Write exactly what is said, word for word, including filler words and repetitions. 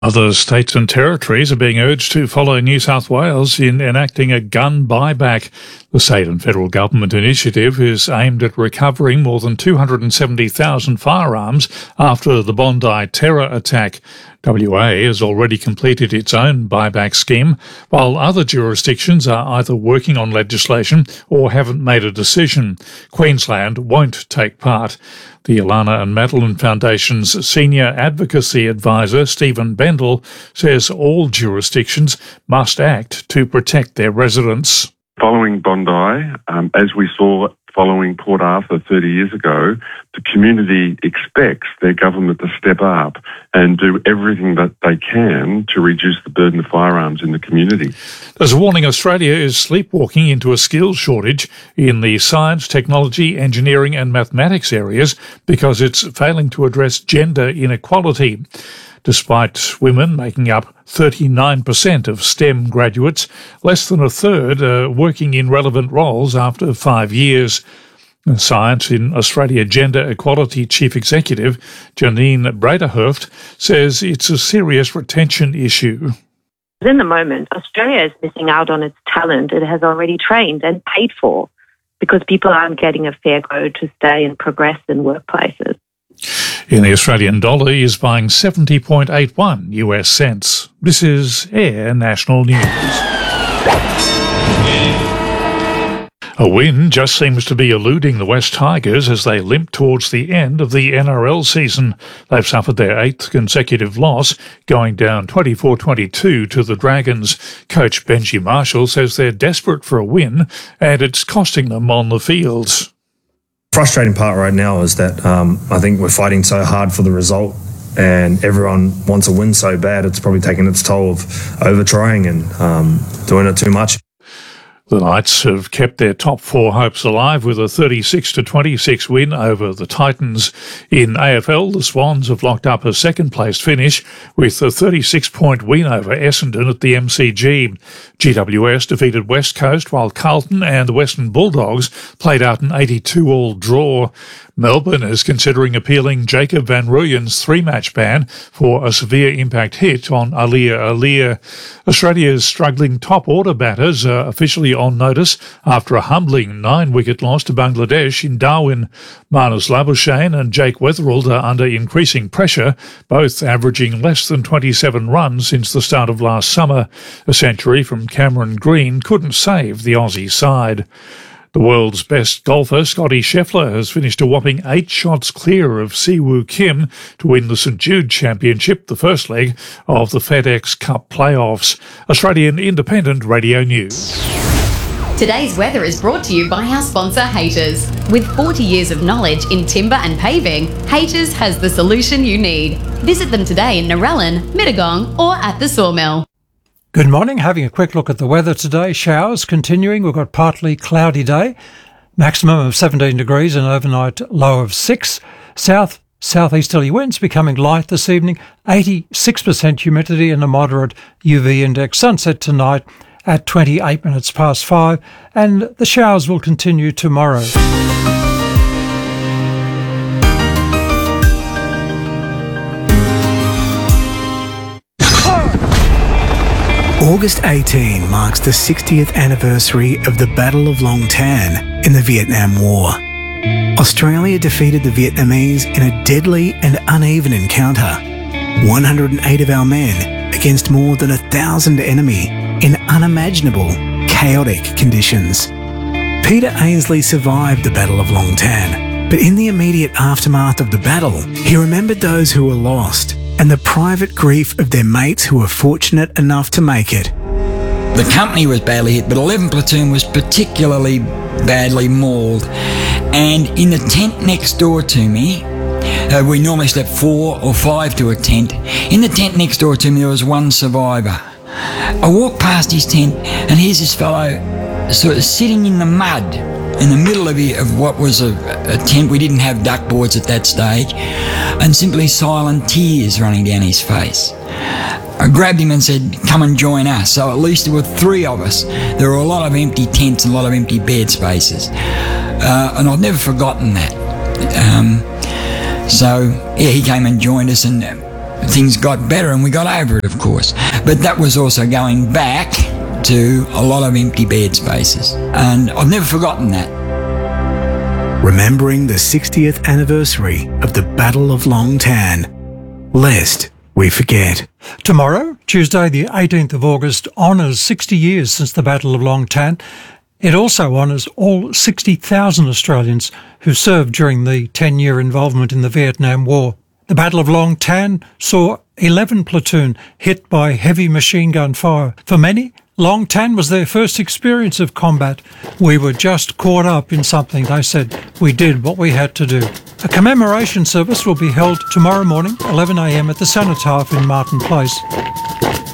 Other states and territories are being urged to follow New South Wales in enacting a gun buyback. The state and federal government initiative is aimed at recovering more than two hundred seventy thousand firearms after the Bondi terror attack. W A has already completed its own buyback scheme, while other jurisdictions are either working on legislation or haven't made a decision. Queensland won't take part. The Alana and Madeline Foundation's Senior Advocacy Advisor, Stephen Bendel, says all jurisdictions must act to protect their residents. Following Bondi, um, as we saw following Port Arthur thirty years ago, the community expects their government to step up and do everything that they can to reduce the burden of firearms in the community. There's a warning Australia is sleepwalking into a skills shortage in the science, technology, engineering and mathematics areas because it's failing to address gender inequality. Despite women making up thirty-nine percent of STEM graduates, less than a third are working in relevant roles after five years. Science in Australia Gender Equality Chief Executive Janine Braderhurft says it's a serious retention issue. In the moment, Australia is missing out on its talent it has already trained and paid for because people aren't getting a fair go to stay and progress in workplaces. In the Australian dollar is buying seventy point eight one U S cents. This is Air National News. A win just seems to be eluding the West Tigers as they limp towards the end of the N R L season. They've suffered their eighth consecutive loss, going down twenty-four twenty-two to the Dragons. Coach Benji Marshall says they're desperate for a win and it's costing them on the fields. Frustrating part right now is that um, I think we're fighting so hard for the result and everyone wants a win so bad it's probably taking its toll of over-trying and um, doing it too much. The Knights have kept their top four hopes alive with a thirty-six to twenty-six win over the Titans. In A F L, the Swans have locked up a second-place finish with a thirty-six point win over Essendon at the M C G. G W S defeated West Coast while Carlton and the Western Bulldogs played out an eighty-two all draw. Melbourne is considering appealing Jacob van Rooyen's three-match ban for a severe impact hit on Aliir Aliir. Australia's struggling top-order batters are officially on notice after a humbling nine-wicket loss to Bangladesh in Darwin. Marnus Labuschagne and Jake Weatherald are under increasing pressure, both averaging less than twenty-seven runs since the start of last summer. A century from Cameron Green couldn't save the Aussie side. The world's best golfer, Scottie Scheffler, has finished a whopping eight shots clear of Siwoo Kim to win the St Jude Championship, the first leg of the FedEx Cup playoffs. Australian Independent Radio News. Today's weather is brought to you by our sponsor, Haters. With forty years of knowledge in timber and paving, Haters has the solution you need. Visit them today in Narellan, Mittagong or at the Sawmill. Good morning. Having a quick look at the weather today. Showers continuing. We've got partly cloudy day. Maximum of seventeen degrees and overnight low of six. South southeasterly winds becoming light this evening. eighty-six percent humidity and a moderate U V index. Sunset tonight at twenty-eight minutes past five. And the showers will continue tomorrow. August eighteenth marks the sixtieth anniversary of the Battle of Long Tan in the Vietnam War. Australia defeated the Vietnamese in a deadly and uneven encounter. one hundred eight of our men against more than a thousand enemy in unimaginable, chaotic conditions. Peter Ainslie survived the Battle of Long Tan, but in the immediate aftermath of the battle, he remembered those who were lost and the private grief of their mates who were fortunate enough to make it. The company was badly hit, but eleventh Platoon was particularly badly mauled. And in the tent next door to me, uh, we normally slept four or five to a tent. In the tent next door to me, there was one survivor. I walked past his tent, and here's this fellow sort of sitting in the mud in the middle of, of what was a, a tent. We didn't have duckboards at that stage, and simply silent tears running down his face. I grabbed him and said, come and join us. So at least there were three of us. There were a lot of empty tents and a lot of empty bed spaces. Uh, and I've never forgotten that. Um, so, yeah, he came and joined us, and things got better and we got over it, of course. But that was also going back to a lot of empty bed spaces. And I've never forgotten that. Remembering the sixtieth anniversary of the Battle of Long Tan, lest we forget. Tomorrow, Tuesday the eighteenth of August, honours sixty years since the Battle of Long Tan. It also honours all sixty thousand Australians who served during the ten-year involvement in the Vietnam War. The Battle of Long Tan saw eleven platoon hit by heavy machine gun fire. For many, Long Tan was their first experience of combat. We were just caught up in something, they said. We did what we had to do. A commemoration service will be held tomorrow morning, eleven a m at the Cenotaph in Martin Place.